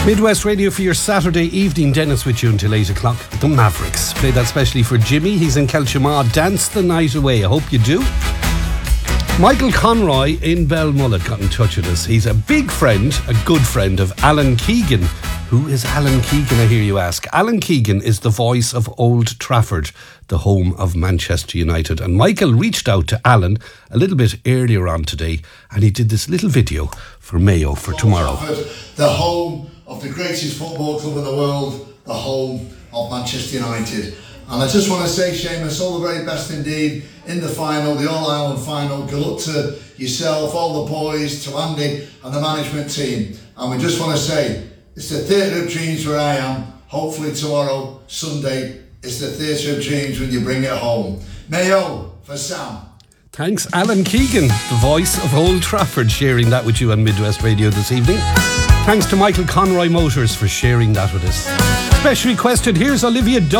Midwest Radio for your Saturday evening. Dennis with you until 8 o'clock. The Mavericks. Play that specially for Jimmy. He's in Kelchamaw. Dance the night away. I hope you do. Michael Conroy in Belmullet got in touch with us. He's a big friend, a good friend of Alan Keegan. Who is Alan Keegan, I hear you ask? Alan Keegan is the voice of Old Trafford, the home of Manchester United. And Michael reached out to Alan a little bit earlier on today, and he did this little video for Mayo for tomorrow. Trafford, the home of the greatest football club in the world, the home of Manchester United. And I just want to say, Seamus, all the very best indeed in the final, the All-Ireland final. Good luck to yourself, all the boys, to Andy and the management team. And we just want to say, it's the theatre of dreams where I am. Hopefully tomorrow, Sunday, it's the theatre of dreams when you bring it home. Mayo for Sam. Thanks, Alan Keegan, the voice of Old Trafford, sharing that with you on Midwest Radio this evening. Thanks to Michael Conroy Motors for sharing that with us. Special requested, here's Olivia Dunn.